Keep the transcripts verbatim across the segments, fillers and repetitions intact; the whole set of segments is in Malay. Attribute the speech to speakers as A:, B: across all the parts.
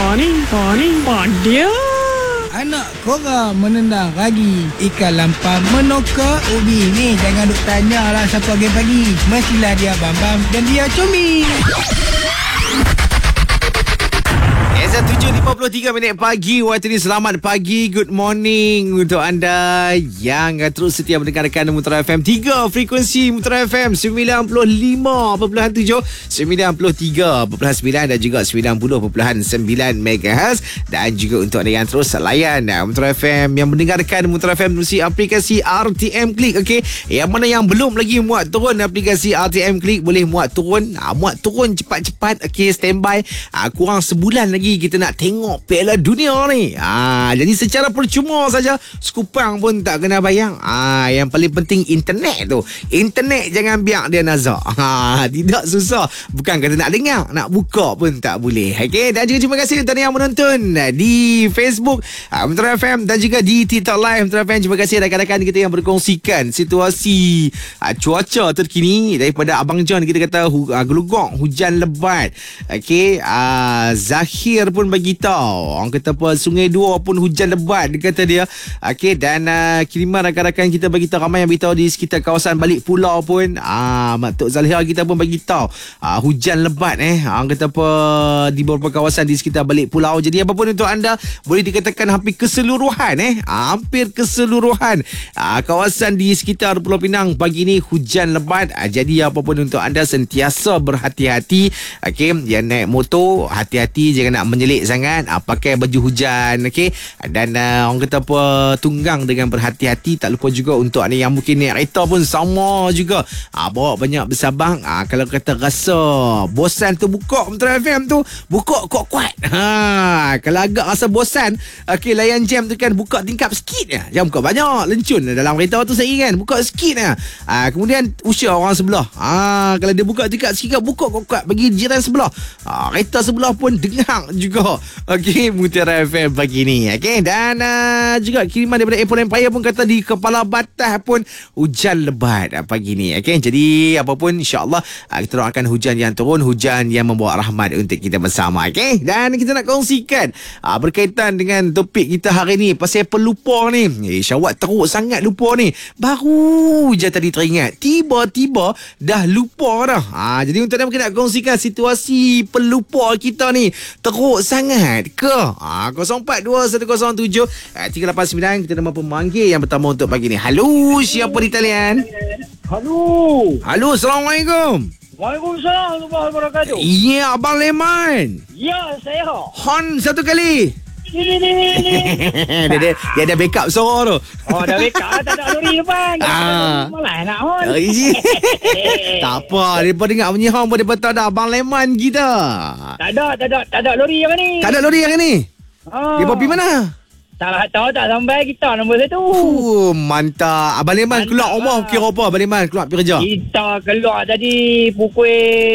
A: morning, morning, dia.
B: Anak korang menendang ragi, ikan lampam menokak ubi. Ni jangan duk tanya lah siapa game pagi. Mestilah dia Bam-Bam dan dia Comel.
C: tujuh lima puluh tiga minit pagi waktu ini. Selamat pagi, good morning untuk anda yang terus setia mendengarkan Mutiara F M. Tiga frekuensi Mutiara F M, sembilan puluh lima perpuluhan tujuh, sembilan puluh tiga perpuluhan sembilan dan juga sembilan puluh perpuluhan sembilan megahertz. Dan juga untuk anda yang terus layan Mutiara F M, yang mendengarkan Mutiara F M melalui aplikasi R T M Click. Okey, yang mana yang belum lagi muat turun aplikasi R T M Click, boleh muat turun. ha, Muat turun cepat-cepat. Okey, standby. ha, Kurang sebulan lagi kita nak tengok Piala Dunia ni. Ah, jadi secara percuma saja, sekupang pun tak kena bayang. Ah, yang paling penting internet tu. Internet jangan biar dia nazak. Ah, tidak susah. Bukan kata nak dengar, nak buka pun tak boleh. Okey, dan juga terima kasih untuk yang menonton di Facebook ah, Mutiara F M dan juga di TikTok Live Mutiara F M. Terima kasih rakan-rakan kita yang berkongsikan situasi ah, cuaca terkini daripada Abang John. Kita kata hu, ah, gelugok hujan lebat. Okey, ah, Zahir pun bagi tahu, orang kata apa, Sungai Dua pun hujan lebat, dia kata dia. Okey, dan uh, kiriman rakan-rakan kita bagi tahu, ramai yang beritahu di sekitar kawasan balik pulau pun. Ah, Mak Tok Zaliha kita pun bagi tahu ah, hujan lebat eh. Orang kata apa, di beberapa kawasan di sekitar balik pulau. Jadi apa pun untuk anda, boleh dikatakan hampir keseluruhan eh, ah, hampir keseluruhan ah, kawasan di sekitar Pulau Pinang pagi ni hujan lebat. Ah, jadi apa pun untuk anda, sentiasa berhati-hati. Okey, yang naik motor, hati-hati jangan nak menyelik sangat. Ah, pakai baju hujan. Okey, dan uh, orang kata apa, tunggang dengan berhati-hati. Tak lupa juga untuk anda yang mungkin naik kereta pun sama juga. Ah, bawa banyak bersabang. Ah, kalau kata rasa bosan tu, buka Mutiara F M tu, buka kuat-kuat. Ha, kalau agak rasa bosan, okey, layan jam tu kan, buka tingkap sikit je. Jangan buka banyak, lencun dalam kereta tu saya kan. Buka sikit je. Ah, kemudian usir orang sebelah. Ah, kalau dia buka tingkap sikit, buka kuat-kuat bagi jiran sebelah. Ah, kereta sebelah pun dengar juga. Okey, Mutiara F M pagi ni. Okey, dan uh, juga kiriman daripada Apple Empire pun kata di Kepala Batas pun hujan lebat uh, pagi ni. Okey, jadi apa pun insya-Allah uh, kita doakan hujan yang turun, hujan yang membawa rahmat untuk kita bersama. Okey, dan kita nak kongsikan uh, berkaitan dengan topik kita hari ni pasal pelupa ni. Eh, Syawak teruk sangat lupa ni. Baru je tadi teringat, tiba-tiba dah lupa dah. Uh, jadi untuk kita nak kongsikan situasi pelupa kita ni teruk sangat ke? Ha, kosong empat dua satu kosong tujuh tiga lapan sembilan. Kita nama pemanggil yang pertama untuk pagi ni. Halo, siapa di talian?
D: Halo.
C: Halo, Assalamualaikum.
D: Waalaikumsalam warahmatullahi wabarakatuh.
C: Ya, Abang Leman.
D: Ya, saya.
C: Hon satu kali.
D: Ni ni ni ni.
C: dia, dia, dia ada backup suara tu.
D: Oh, dah backup. Tak ada lori depan.
C: Ah.
D: Malah nak hon.
C: Tak apa, depa dengar bunyi hon pun depa tahu dah Abang Leman kita.
D: Tak ada, tak ada, tak ada lori yang ni.
C: Tak ada lori yang ni.
D: Ah.
C: Depa pergi mana?
D: Salah tahu tak sampai kita nombor satu.
C: Uh, mantap. Abang Leman
D: Mantap
C: keluar
D: lah.
C: rumah kira apa? Abang Leman keluar pergi kerja.
D: Kita keluar tadi pukul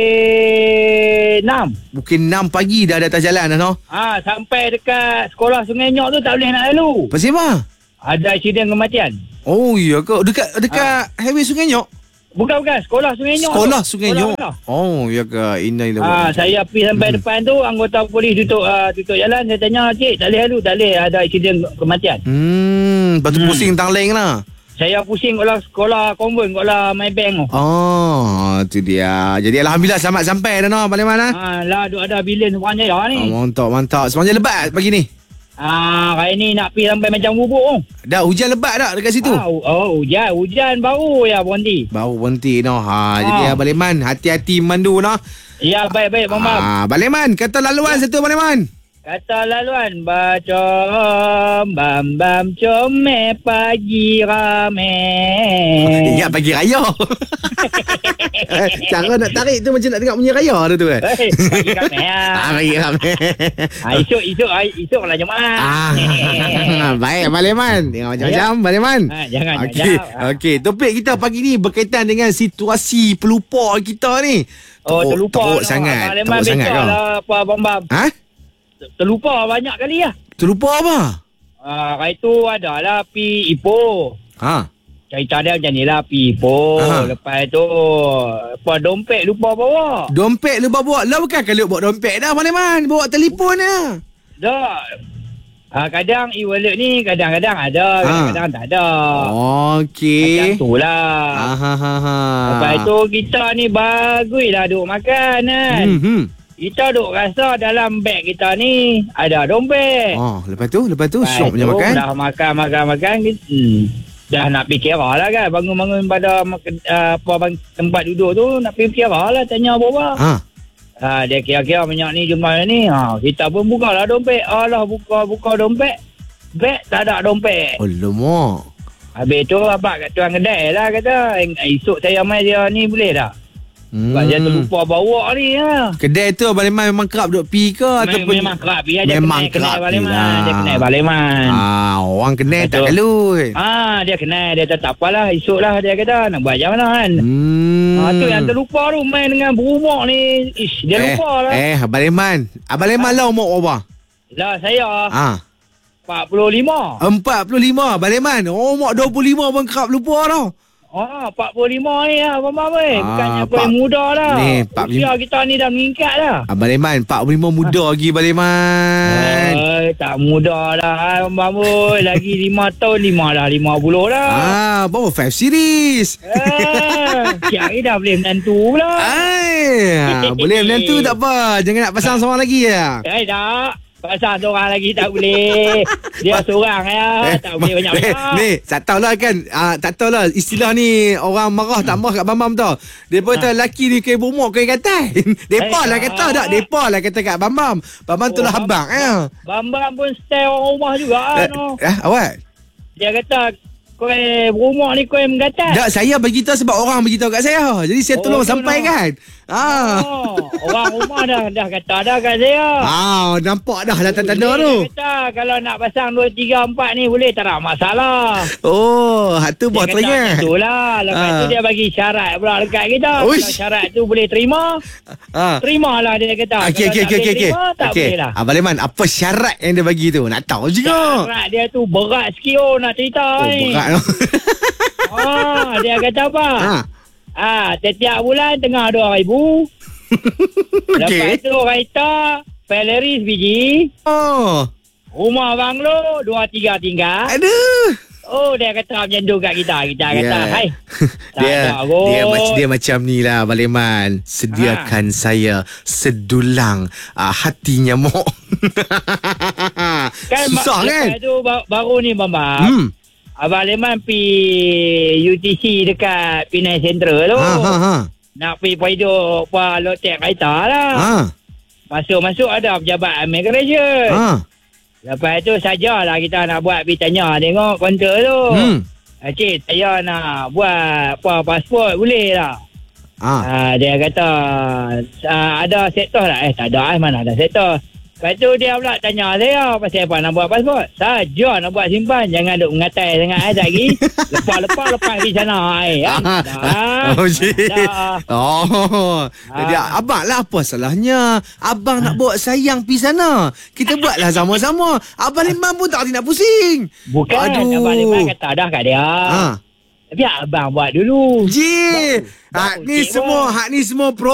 D: enam.
C: Pukul enam pagi dah ada atas jalan dah, no?
D: Ah, sampai dekat sekolah Sungai Nyok tu tak boleh nak lalu.
C: Pasal apa?
D: Ada insiden kematian.
C: Oh, ya ke? Dekat dekat ha. highway Sungai Nyok?
D: Bukan, bukan. Sekolah Sungai Nyok.
C: Sekolah
D: tu.
C: Sungai
D: Sekolah
C: Nyok.
D: Sekolah.
C: Oh, ya ke? Inai
D: Ah, saya pergi sampai hmm. depan tu, anggota polis tutup uh, tutup jalan. Saya tanya, "Cik, tak boleh lalu, tak boleh, ada insiden kematian."
C: Hmm, lepas tu hmm. pusing tangling lah.
D: Saya pusing kalau sekolah konvent, kalau my bank tu.
C: Oh, tu dia. Jadi alhamdulillah selamat sampai dah, no, Abang Leman, ha?
D: Ah, lah duk ada bilin Puan Jaya ni.
C: Oh, mantap, mantap. Semuanya lebat pagi ni.
D: Ah, hari ni nak pergi sampai macam bubuk tu.
C: Dah hujan lebat tak dekat situ?
D: Ah, oh, hujan, hujan baru ya berhenti.
C: Baru berhenti, no. Ha,
D: Ah.
C: jadi Abang Leman hati-hati memandu, no.
D: Ya, baik-baik, Bang Bang.
C: Ah, Abang Leman, kata laluan satu, Abang Leman.
D: Kata laluan, bacom, bam bam comel pagi rame.
C: Ingat pagi raya. Cara nak tarik tu macam nak dengar bunyi raya tu tu kan.
D: Hey, pagi rame lah.
C: Ah, pagi rame.
D: Ah, esok, esok, esok lah jemaah.
C: Ah, baik Abang Leman. Tengok macam-macam Abang Leman.
D: Ah, jangan,
C: Okey,
D: jangan.
C: okey. Topik kita pagi ni berkaitan dengan situasi pelupa kita ni.
D: Oh, terlupa.
C: Teruk sangat.
D: Abang Leman
C: Teruk sangat
D: besok
C: kau.
D: lah apa Abang Bam.
C: Ha?
D: Terlupa banyak kali lah.
C: Terlupa apa?
D: Ah, hari tu ada lah pi Ipoh.
C: Ha.
D: Cerita dia macam ni lah, pi Ipoh.
C: Aha.
D: Lepas tu apa dompet lupa bawa.
C: Dompet lupa bawa. Lah bukan kalau bawa dompet dah Abang Leman. Bawa telefon dah.
D: Tak. Ah, kadang e-wallet ni kadang-kadang ada, kadang-kadang tak ada.
C: Okey.
D: Macam tu lah.
C: Ah, ha, ha, ha.
D: Lepas tu kita ni baguslah duk makan kan.
C: Hmm, hmm.
D: Kita duk rasa dalam beg kita ni ada dompet.
C: Oh, lepas tu, lepas tu
D: Lepas
C: syok punya
D: tu,
C: makan.
D: Dah makan, makan, makan. Hmm. Dah nak fikir lah kan. Bangun-bangun pada uh, apa bang, tempat duduk tu nak fikir lah. Tanya apa-apa.
C: Ha.
D: Ha, dia kira-kira minyak ni jumlah ni. Ha, kita pun buka lah dompet. Alah, buka-buka dompet. Beg tak ada dompet.
C: Alamak.
D: Habis tu abang kat tuan kedai lah kata. Esok saya mai dia ni boleh tak? Sebab
C: Hmm.
D: dia terlupa bawa ni lah.
C: Kedai tu Abang Leman memang kerap duk pi ke
D: Memang,
C: ataupun
D: memang kerap dia ada
C: memang
D: kenal kenal
C: kerap
D: Abang Leman.
C: lah.
D: Dia kenal Abang Leman.
C: Ah, orang kenal tak
D: Betul.
C: galut.
D: Ah, dia kenal. Dia kata tak apalah. Esok lah dia kata. Nak buat macam mana kan?
C: Hmm.
D: Ah, tu yang terlupa tu main dengan berumur ni. Ish, dia
C: eh,
D: lupa lah.
C: Eh, Abang Leman. Abang Leman lah umur berapa?
D: Lah saya
C: Ah.
D: empat puluh lima.
C: empat puluh lima Abang Leman. Oh, umur dua puluh lima pun kerap lupa tau.
D: Ah, empat puluh lima ni lah, Abang Weh.
C: Ah,
D: Bukannya aku
C: Pak-
D: yang muda dah.
C: Ni, Pak
D: Usia kita ni dah meningkat dah.
C: Abang Leman empat puluh lima muda lagi Abang Leman.
D: Eh, tak muda dah, Abang Weh. Lagi lima tahun, lima dah, lima puluh dah.
C: Ah, bawa five series.
D: Eh, siap ni dah boleh menantu pula.
C: Ai, ah, boleh menantu tak apa. Jangan nak pasang seorang lagi ya.
D: Eh, tak. Pasal seorang lagi tak boleh. Dia seorang ya. Tak boleh banyak
C: eh,
D: orang.
C: ni, tak tahulah kan. Ah, tak tahulah istilah ni orang marah tak marah kat Bambam tau. Dia kata lelaki ni kain bomok kain katai. Depa lah kata tak. Depa lah kata kat Bambam. Bambam tu lah
D: Oh,
C: habang ya.
D: Bambang pun stay orang rumah juga.
C: Eh,
D: No.
C: eh, awak?
D: Dia kata, kau berumur ni kau yang menggatal.
C: Tak, saya bagi tahu sebab orang bagi tahu kat saya. Jadi saya
D: Oh,
C: tolong
D: tu
C: sampaikan. Ah.
D: Oh, orang rumah dah dah kata dah kat saya.
C: Ah, nampak dah lah tanda-tanda tu.
D: Dia kata kalau nak pasang dua, tiga, empat ni boleh tak ada masalah.
C: Oh, hak tu
D: Dia
C: buat
D: kata
C: teringat.
D: itulah. Lepas
C: Ah.
D: tu dia bagi syarat pula dekat kita.
C: Uish.
D: Kalau syarat tu boleh terima,
C: Ah.
D: terimalah dia kata.
C: Okey, okey,
D: Kalau tak
C: okey,
D: boleh
C: okey.
D: terima, tak
C: Okey.
D: boleh lah.
C: Abang Leman, apa syarat yang dia bagi tu? Nak tahu juga.
D: Syarat dia tu berat sikit oh nak cerita
C: Oh,
D: ni.
C: berat tu.
D: Ah, dia kata apa?
C: Ha.
D: Ah, setiap bulan tengah dua ribu. Lepas
C: Okey.
D: tu kereta Polaris biji.
C: Oh.
D: Rumah banglo dua tiga tinggal.
C: Aduh.
D: Oh, dia kata macam tu kat kita. Kita kata,
C: Ya.
D: hai. Tak
C: Dia
D: ada kot.
C: dia macam dia macam ni lah Abang Leman. Sediakan
D: Ha.
C: saya sedulang uh, hati nyamuk.
D: Kan,
C: Susah
D: mak-
C: kan?
D: Lepas tu ba- baru ni Bambang.
C: Hmm.
D: Abang Leman pi U T C dekat Penang Central tu.
C: Ha ha ha.
D: Nak pergi hidup apa lotek kereta lah.
C: Ha.
D: Masuk-masuk ada pejabat immigration.
C: Ha.
D: Lepas tu sajalah kita nak buat pergi tanya tengok kaunter tu.
C: Hmm.
D: Ah, Cik, saya nak buat apa pasport boleh tak?
C: Ha.
D: Ah, dia kata ah, ada sektor tak? Eh tak ada eh, mana ada sektor. Lepas tu dia pula tanya saya pasal apa nak buat pasport. Saja nak buat simpan. Jangan duk mengatai sangat eh tak lagi. Lepas-lepas lepas di sana eh. Kan? Dah.
C: Oh, cik.
D: Dah.
C: Oh. Jadi
D: Ah.
C: abang lah apa salahnya? Abang nak bawa sayang pergi sana. Kita buatlah sama-sama. Abang Leman pun tak nak pusing.
D: Bukan.
C: Aduh.
D: Abang Leman kata dah kat dia.
C: Ha.
D: Biar abang buat dulu.
C: Ji.
D: Baru-
C: Hak
D: baru
C: ni
D: cik
C: semua,
D: buat.
C: hak ni semua pro